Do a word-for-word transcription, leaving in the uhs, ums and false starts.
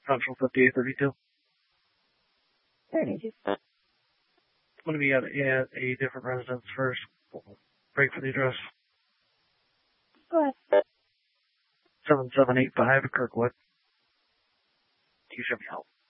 Central fifty-eight thirty-two. thirty-two. I'm going to be at, at a different residence first. Break for the address. Go ahead. seven seven eight five Kirkwood. You should be help.